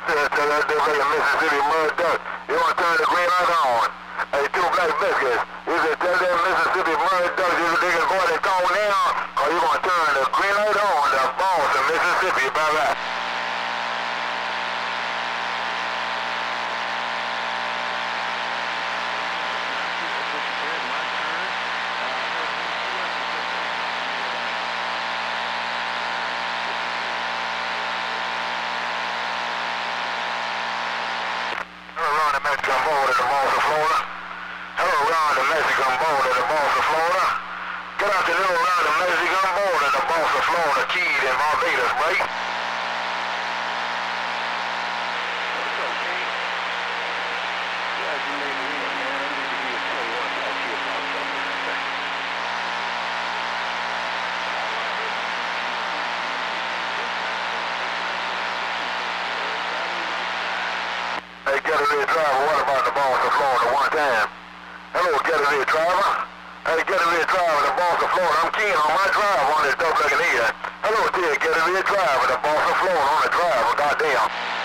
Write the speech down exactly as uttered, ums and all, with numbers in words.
Tell tell that dude like a Mississippi mud duck. You want to turn the green light on. Hey, two black biscuits. You said tell that Mississippi mud duck you they can go ahead and call now, or you want to turn the green light on, the boss of Mississippi. Bye-bye. Mexican border to Balsa, Florida. Hello, Ron, the Mexican border to Balsa, Florida. Good afternoon, Ron, the Mexican border to Balsa, Florida. Keys in Barbados, right? What's up, King? Glad you made me in, man. I need to be a tell you what I talk to you about something in a second. Hey, Getaway driver, what about the Balsa, Florida one time? Hello, Getaway driver. Hey, Getaway driver, the Balsa, Florida. I'm keen on my drive on this double-looking here. Hello, dear Getaway driver, the Balsa, Florida on the drive. Goddamn.